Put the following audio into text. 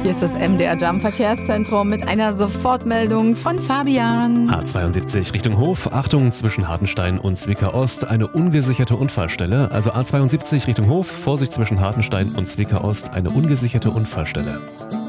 Hier ist das MDR Jump Verkehrszentrum mit einer Sofortmeldung von Fabian. A72 Richtung Hof. Achtung, zwischen Hartenstein und Zwickau Ost eine ungesicherte Unfallstelle. Also A72 Richtung Hof. Vorsicht zwischen Hartenstein und Zwickau Ost eine ungesicherte Unfallstelle.